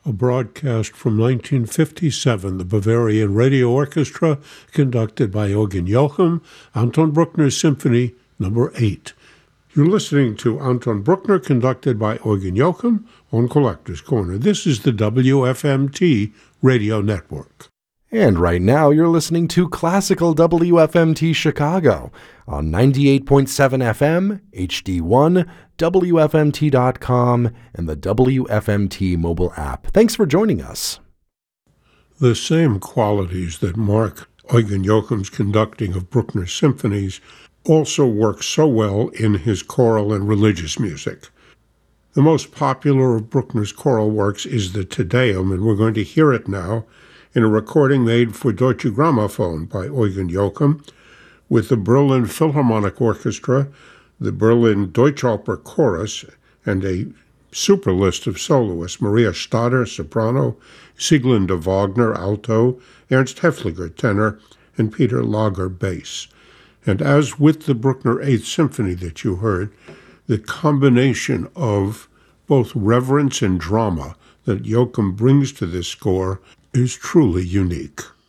a broadcast from 1957, the Bavarian Radio Orchestra, conducted by Eugen Joachim, Anton Bruckner's Symphony No. 8. You're listening to Anton Bruckner, conducted by Eugen Joachim, on Collector's Corner. This is the WFMT Radio Network. And right now you're listening to Classical WFMT Chicago on 98.7 FM, HD1, WFMT.com, and the WFMT mobile app. Thanks for joining us. The same qualities that mark Eugen Joachim's conducting of Bruckner's symphonies also work so well in his choral and religious music. The most popular of Bruckner's choral works is the Te Deum, and we're going to hear it now in a recording made for Deutsche Grammophon by Eugen Joachim with the Berlin Philharmonic Orchestra, the Berlin Deutschoper Chorus, and a super list of soloists: Maria Stadter, soprano, Sieglinde Wagner, alto, Ernst Hefliger, tenor, and Peter Lager, bass. And as with the Bruckner Eighth Symphony that you heard, the combination of both reverence and drama that Joachim brings to this score is truly unique.